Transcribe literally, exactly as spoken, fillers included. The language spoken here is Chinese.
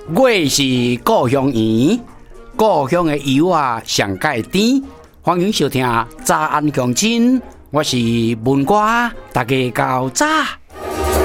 我是故乡圆，故乡的油啊上盖甜。欢迎收听早安乡亲，我是文瓜，大家到早。